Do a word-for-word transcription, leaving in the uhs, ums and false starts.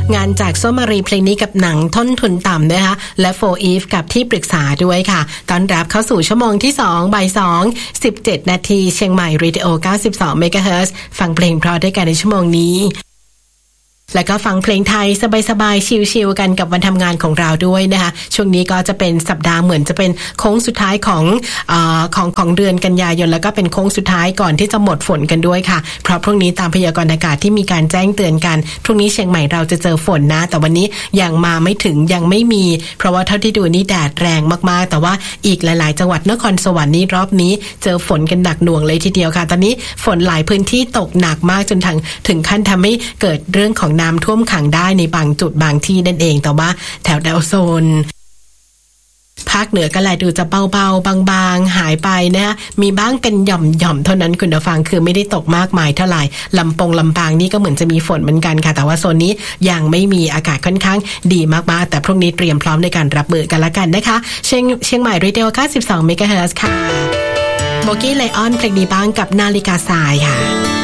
งานจากส้มมารีเพลงนี้กับหนังต้นทุนต่ำนะคะและโฟอีฟกับที่ปรึกษาด้วยค่ะต้อนรับเข้าสู่ชั่วโมงที่สองบ่ายสอง สิบเจ็ดนาทีเชียงใหม่เรดิโอเก้าสิบสองเมกะเฮิรตซ์ฟังเพลงเพราะด้วยกันในชั่วโมงนี้แล้วก็ฟังเพลงไทยสบายๆชิลๆกันกับวันทำงานของเราด้วยนะคะช่วงนี้ก็จะเป็นสัปดาห์เหมือนจะเป็นโค้งสุดท้ายของเอ่อของของเดือนกันยายนแล้วก็เป็นโค้งสุดท้ายก่อนที่จะหมดฝนกันด้วยค่ะเพราะพรุ่งนี้ตามพยากรณ์อากาศที่มีการแจ้งเตือนกันพรุ่งนี้เชียงใหม่เราจะเจอฝนนะแต่วันนี้ยังมาไม่ถึงยังไม่มีเพราะว่าเท่าที่ดูนี่แดดแรงมากๆแต่ว่าอีกหลายๆจังหวัดนครสวรรค์นี้รอบนี้เจอฝนกันหนักหน่วงเลยทีเดียวค่ะตอนนี้ฝนหลายพื้นที่ตกหนักมากจนถึงถึงขั้นทำให้เกิดเรื่องของน้ำท่วมขังได้ในบางจุดบางที่นั่นเองแต่ว่าแถวแถวโซนภาคเหนือก็แลดูจะเบาๆบางๆหายไปนะมีบ้างเป็นหย่อมๆเท่านั้นคุณผู้ฟังคือไม่ได้ตกมากมายเท่าไหร่ลำปงลำปางนี่ก็เหมือนจะมีฝนเหมือนกันค่ะแต่ว่าโซนนี้ยังไม่มีอากาศค่อนข้างดีมากๆแต่พรุ่งนี้เตรียมพร้อมในการรับมือกันละกันนะคะเชียงเชียงใหม่เรดิโอเก้าสิบสองเมกะเฮิรตซ์ค่ะโบกี้ไลออนเพลงนี้บ้างกับนาฬิกาทรายค่ะ